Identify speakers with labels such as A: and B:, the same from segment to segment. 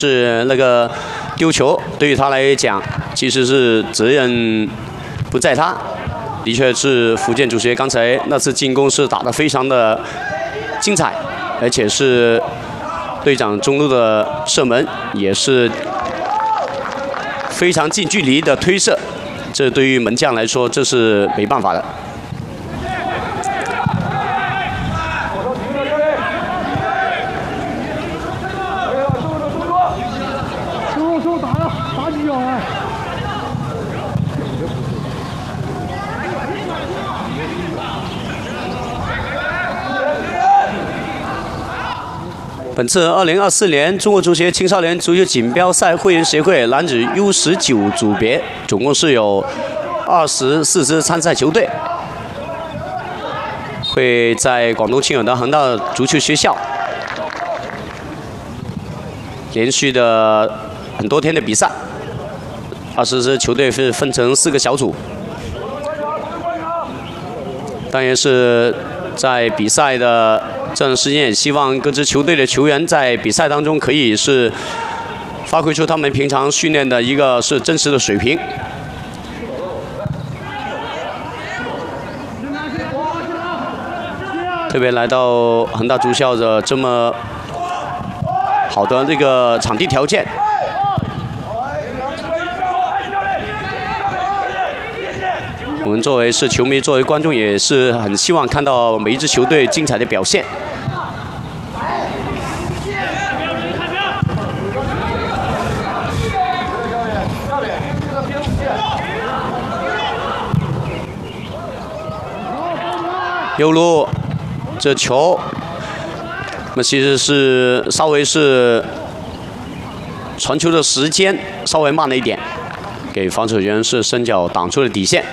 A: 是那个丢球，对于他来讲，其实是责任不在他。的确是福建主协刚才那次进攻是打得非常的精彩，而且是队长中路的射门也是非常近距离的推射，这对于门将来说这是没办法的。 本次2024年中国足协青少年足球锦标赛会员协会男子 U19 组别，总共是有24支参赛球队，会在广东清远的恒大足球学校连续的很多天的比赛。20支球队是分成4个小组，当然是在比赛的 这段时间也希望各支球队的球员在比赛当中可以是发挥出他们平常训练的一个是真实的水平。特别来到恒大足校的这么好的这个场地条件，我们作为是球迷，作为观众，也是很希望看到每一支球队精彩的表现。 右路，这球，那其实是稍微是传球的时间稍微慢了一点，给防守员是伸脚挡出了底线。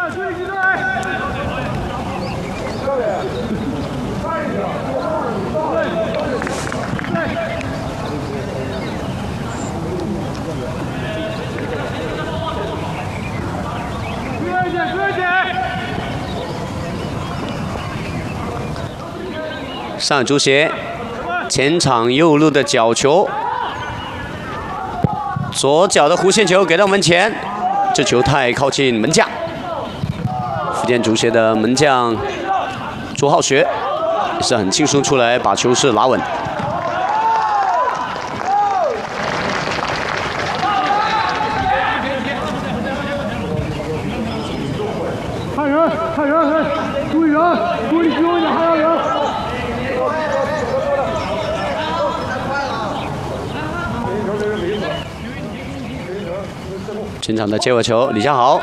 A: 上海足协前场右路的角球，左脚的弧线球给到门前，这球太靠近门将。福建足协的门将朱浩学也是很轻松出来把球是拿稳。
B: 看人，看人，注意人，注意集中一点，还有人。
A: 前场的接尾球，李佳豪，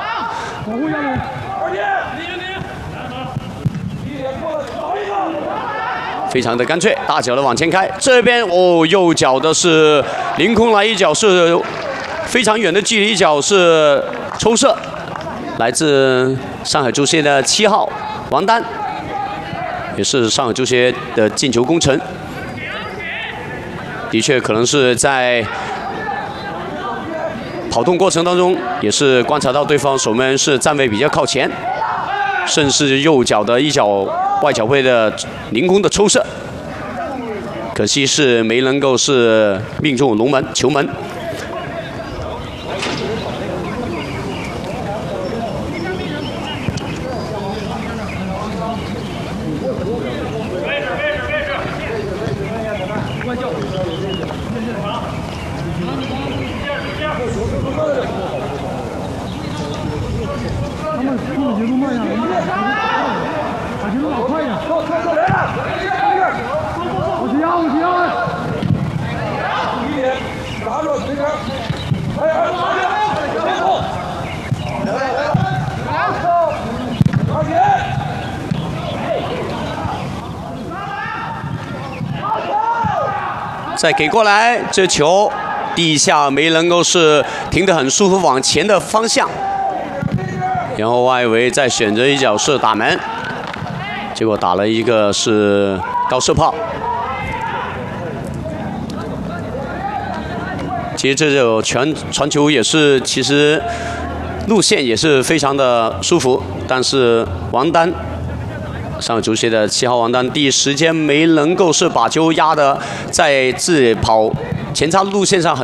A: 非常的干脆，大脚的往前开。这边哦，右脚的是凌空来一脚，是非常远的距离，一脚是抽射，来自上海足协的7号王丹，也是上海足协的进球功臣。的确，可能是在 跑动过程当中，也是观察到对方守门员是站位比较靠前，甚至右脚的一脚外脚背的凌空的抽射，可惜是没能够是命中龙门球门。再给过来，这球地下没能够是停得很舒服往前的方向，然后外围再选择一脚是打门，结果打了一个是高射炮。其实这种传球也是，其实路线也是非常的舒服，但是王丹上海足协的7号王丹第一时间没能够是把球压的在自跑前插路线上很。